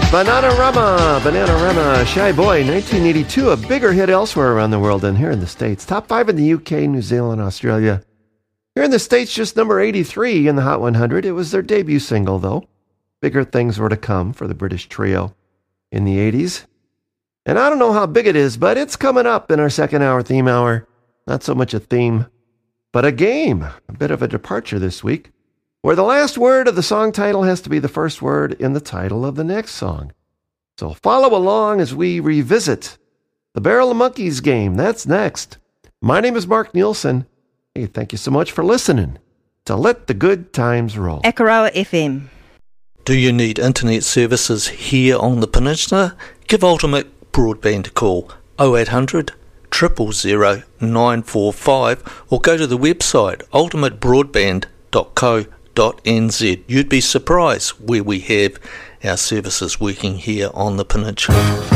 Bananarama, Shy Boy, 1982, a bigger hit elsewhere around the world than here in the States. Top 5 in the UK, New Zealand, Australia. Here in the States, just number 83 in the Hot 100. It was their debut single, though. Bigger things were to come for the British trio in the 80s. And I don't know how big it is, but it's coming up in our second hour theme hour. Not so much a theme, but a game. A bit of a departure this week, where the last word of the song title has to be the first word in the title of the next song. So follow along as we revisit the Barrel of Monkeys game. That's next. My name is Mark Nielsen. Hey, thank you so much for listening to Let the Good Times Roll. Akaroa FM. Do you need internet services here on the peninsula? Give Ultimate Broadband a call, 0800 000 945, or go to the website ultimatebroadband.co.nz. You'd be surprised where we have our services working here on the peninsula.